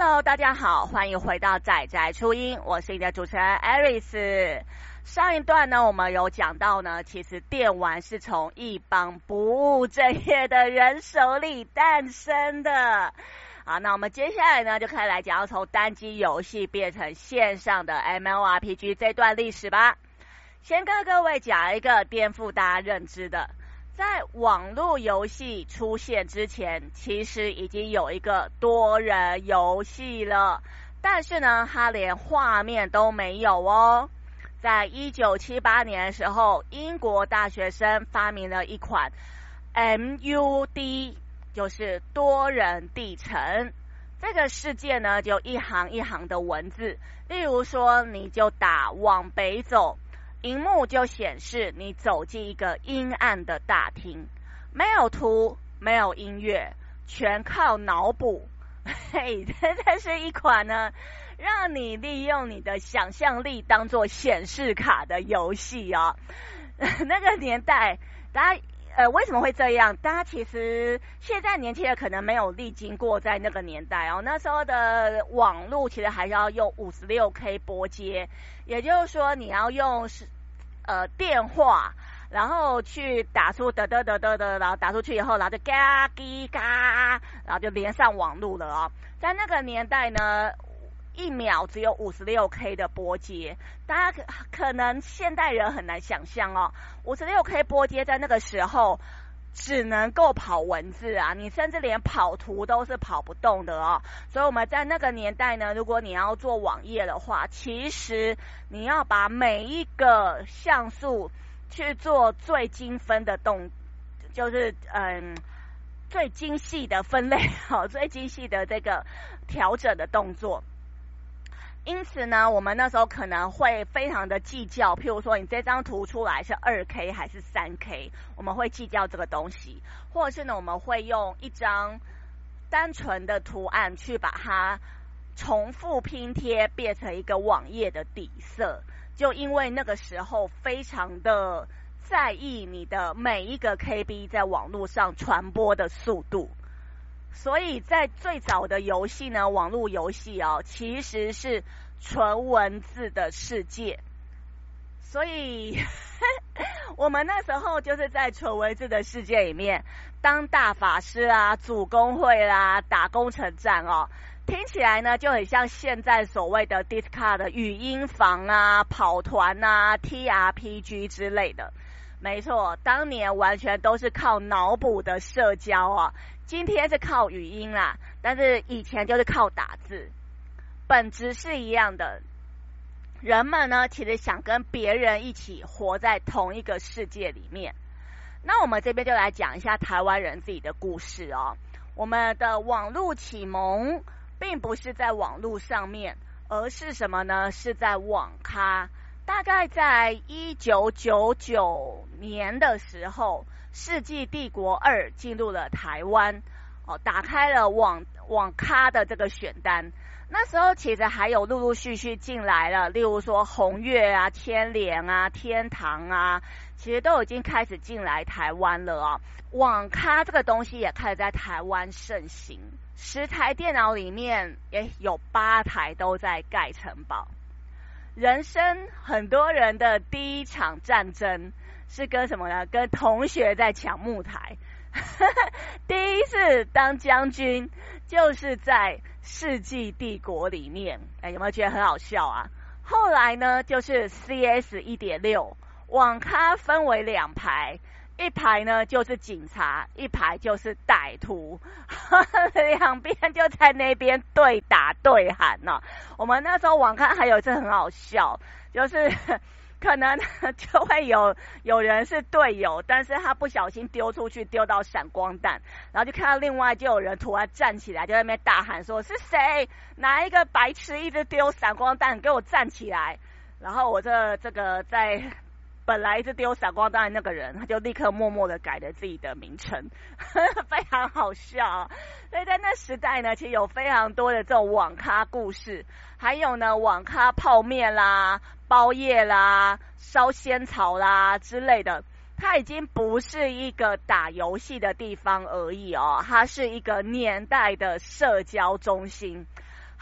Hello， 大家好，欢迎回到仔仔初音，我是你的主持人 Aris。上一段呢，我们有讲到呢，其实电玩是从一帮不务正业的人手里诞生的。好，那我们接下来呢，就开始来讲要从单机游戏变成线上的 MMORPG 这段历史吧。先跟各位讲一个颠覆大家认知的。在网络游戏出现之前，其实已经有一个多人游戏了，但是呢，它连画面都没有哦。在1978年的时候，英国大学生发明了一款 MUD， 就是多人地城。这个世界呢，就一行一行的文字，例如说，你就打往北走。荧幕就显示你走进一个阴暗的大厅，没有图，没有音乐，全靠脑补。嘿，这是一款呢，让你利用你的想象力当做显示卡的游戏哦。那个年代，大家为什么会这样？大家其实现在年轻人可能没有历经过在那个年代哦。那时候的网络其实还是要用 56K 拨接，也就是说你要用电话，然后去打出得，然后打出去以后，然后就嘎叽嘎，然后就连上网路了哦。在那个年代呢，1秒只有 56K 的拨接，大家可能现代人很难想象哦。56K 拨接在那个时候只能够跑文字啊，你甚至连跑图都是跑不动的哦。所以我们在那个年代呢，如果你要做网页的话，其实你要把每一个像素去做最精分的就是最精细的分类哦，最精细的这个调整的动作。因此呢，我们那时候可能会非常的计较，譬如说你这张图出来是 2K 还是 3K， 我们会计较这个东西，或者是呢，我们会用一张单纯的图案去把它重复拼贴变成一个网页的底色，就因为那个时候非常的在意你的每一个 KB 在网络上传播的速度。所以在最早的游戏呢，网络游戏哦，其实是纯文字的世界。所以我们那时候就是在纯文字的世界里面当大法师啊，组工会啦，打工程战哦。听起来呢就很像现在所谓的 Discord 的语音房啊、跑团啊、TRPG 之类的。没错，当年完全都是靠脑补的社交哦。今天是靠语音啦，但是以前就是靠打字，本质是一样的。人们呢，其实想跟别人一起活在同一个世界里面。那我们这边就来讲一下台湾人自己的故事哦。我们的网络启蒙并不是在网络上面，而是什么呢？是在网咖。大概在1999年的时候，世纪帝国2进入了台湾哦，打开了网咖的这个选单。那时候其实还有陆陆续续进来了，例如说红月啊、千联啊、天堂啊，其实都已经开始进来台湾了哦。网咖这个东西也开始在台湾盛行，10台电脑里面也有8台都在盖城堡。人生很多人的第一场战争是跟什么呢？跟同学在抢木台。第一次当将军就是在世纪帝国里面，有没有觉得很好笑啊？后来呢，就是 CS 1.6， 网咖分为2排，一排呢就是警察，一排就是歹徒，两边就在那边对打对喊哦。我们那时候网咖还有一次很好笑，就是可能就会有人是队友，但是他不小心丢出去，丢到闪光弹，然后就看到另外就有人突然站起来，就在那边大喊说：“是谁？哪一个白痴一直丢闪光弹？给我站起来！”然后我这个在本来一直丢闪光弹的那个人，他就立刻默默的改了自己的名称，非常好笑。所以在那时代呢，其实有非常多的这种网咖故事，还有呢网咖泡面啦、包夜啦、烧仙草啦之类的。它已经不是一个打游戏的地方而已哦，它是一个年代的社交中心。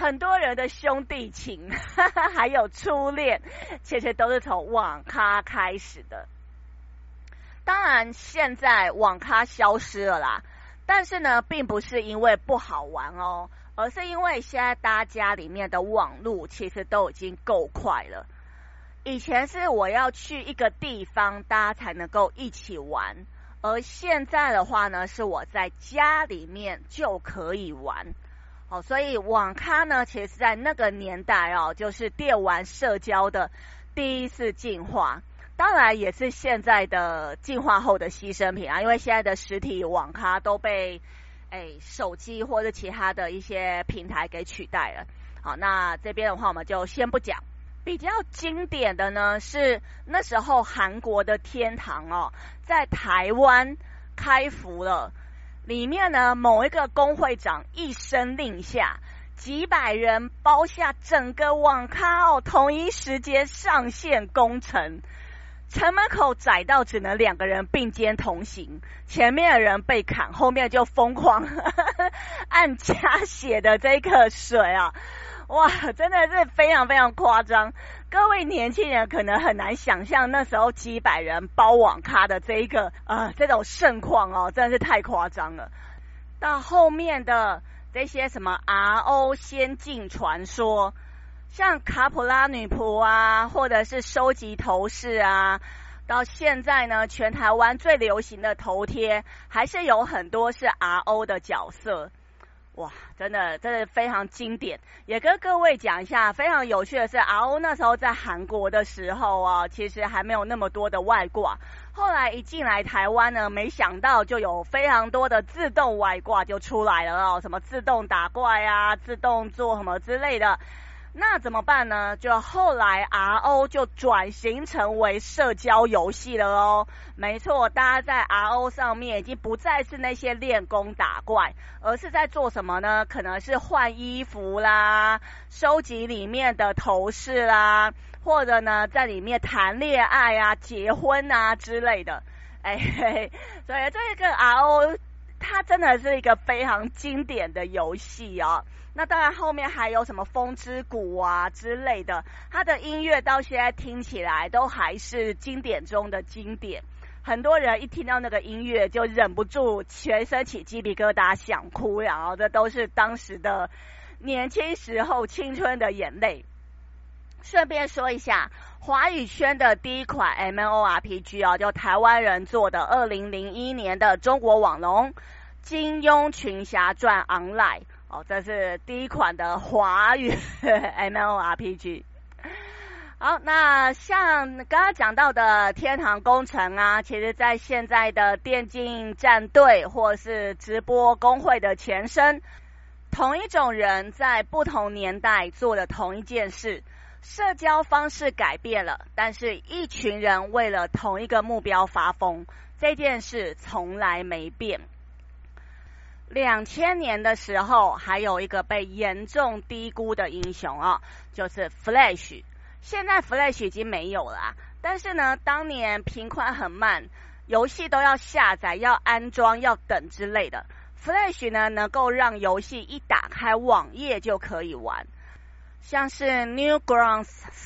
很多人的兄弟情还有初恋，其实都是从网咖开始的。当然现在网咖消失了啦，但是呢并不是因为不好玩哦，而是因为现在大家里面的网路其实都已经够快了。以前是我要去一个地方大家才能够一起玩，而现在的话呢是我在家里面就可以玩。所以网咖呢其实在那个年代就是电玩社交的第一次进化，当然也是现在的进化后的牺牲品啊，因为现在的实体网咖都被手机或者其他的一些平台给取代了。好，那这边的话我们就先不讲。比较经典的呢是那时候韩国的天堂在台湾开服了，里面呢某一个工会长一声令下，几百人包下整个网咖同一时间上线攻城，城门口窄到只能2个人并肩同行，前面的人被砍，后面就疯狂按加血的这个水哇，真的是非常非常夸张。各位年轻人可能很难想象那时候几百人包网咖的这种盛况真的是太夸张了。到后面的这些什么 RO 仙境传说，像卡普拉女仆啊，或者是收集头饰啊，到现在呢全台湾最流行的头贴还是有很多是 RO 的角色。哇，真的非常经典。也跟各位讲一下，非常有趣的是 RO 那时候在韩国的时候其实还没有那么多的外挂，后来一进来台湾呢，没想到就有非常多的自动外挂就出来了什么自动打怪啊，自动做什么之类的。那怎么办呢？就后来 RO 就转型成为社交游戏了没错，大家在 RO 上面已经不再是那些练功打怪，而是在做什么呢？可能是换衣服啦，收集里面的头饰啦，或者呢在里面谈恋爱啊，结婚啊之类的。所以这个 RO 它真的是一个非常经典的游戏那当然后面还有什么风之谷啊之类的，它的音乐到现在听起来都还是经典中的经典。很多人一听到那个音乐就忍不住全身起鸡皮疙瘩想哭，然后这都是当时的年轻时候青春的眼泪。顺便说一下，华语圈的第一款 MMORPG 就台湾人做的2001年的中国网龙金庸群侠传 Online这是第一款的华语 MMORPG。 好，那像刚刚讲到的天堂工程啊，其实在现在的电竞战队或是直播公会的前身，同一种人在不同年代做的同一件事，社交方式改变了，但是一群人为了同一个目标发疯，这件事从来没变。2000年的时候还有一个被严重低估的英雄就是 Flash。 现在 Flash 已经没有了但是呢当年频宽很慢，游戏都要下载要安装要等之类的， Flash 呢能够让游戏一打开网页就可以玩，像是 Newgrounds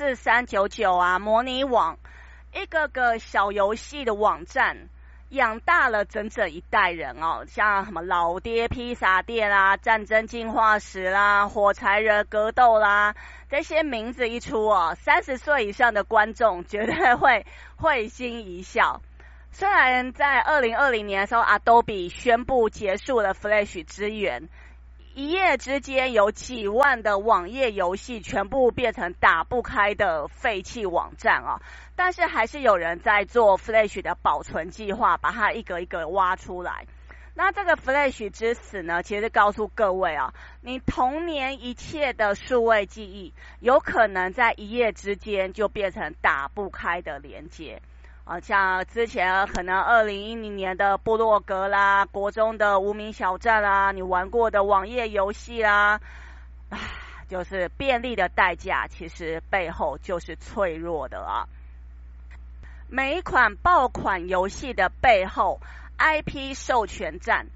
4399模拟网，一个个小游戏的网站养大了整整一代人像什么老爹披萨店啦，战争进化史啦，火柴人格斗啦，这些名字一出30岁以上的观众绝对会会心一笑。虽然在2020年的时候 Adobe 宣布结束了 Flash 支援，一夜之间有几万的网页游戏全部变成打不开的废弃网站但是还是有人在做 Flash 的保存计划，把它一个一个挖出来。那这个 Flash 之死呢，其实告诉各位你童年一切的数位记忆有可能在一夜之间就变成打不开的连接像之前可能2010年的部落格啦，国中的无名小站啦，你玩过的网页游戏啦，就是便利的代价其实背后就是脆弱的每一款爆款游戏的背后 IP 授权战，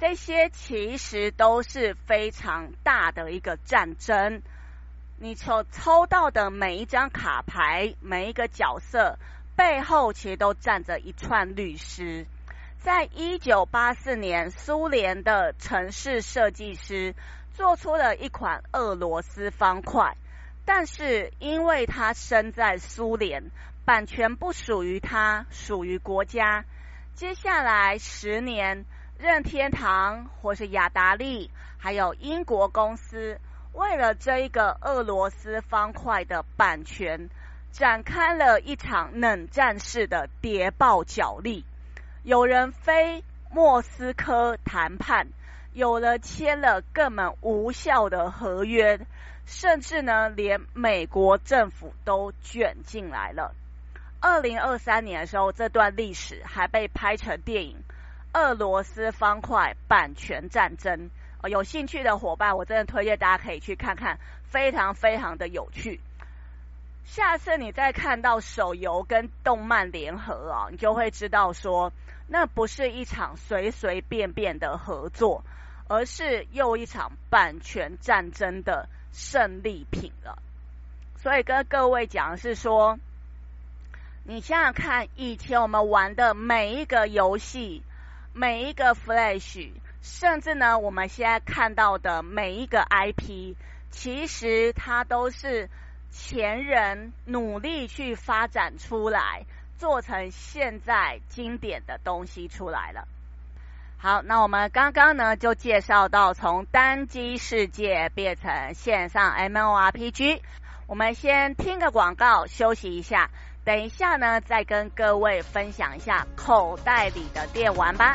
这些其实都是非常大的一个战争。你抽到的每一张卡牌，每一个角色背后其实都站着一串律师。在1984年，苏联的城市设计师做出了一款俄罗斯方块，但是因为他身在苏联，版权不属于他，属于国家。接下来10年，任天堂或是雅达利还有英国公司为了这一个俄罗斯方块的版权，展开了一场冷战式的谍报角力。有人飞莫斯科谈判，有人签了根本无效的合约，甚至呢连美国政府都卷进来了。2023年的时候，这段历史还被拍成电影《俄罗斯方块版权战争》。有兴趣的伙伴，我真的推荐大家可以去看看，非常非常的有趣。下次你再看到手游跟动漫联合你就会知道说，那不是一场随随便便的合作，而是又一场版权战争的胜利品了。所以跟各位讲的是说，你想想看，以前我们玩的每一个游戏，每一个 Flash， 甚至呢我们现在看到的每一个 IP， 其实它都是前人努力去发展出来，做成现在经典的东西出来了。好，那我们刚刚呢就介绍到从单机世界变成线上 MMORPG。我们先听个广告休息一下，等一下呢再跟各位分享一下口袋里的电玩吧。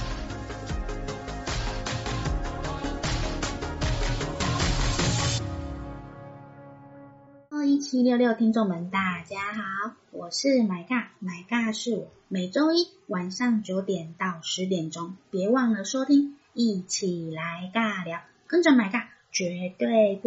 1766听众们大家好，我是买尬，买尬是我，每周一晚上9点到10点钟，别忘了收听，一起来尬聊，跟着买尬绝对不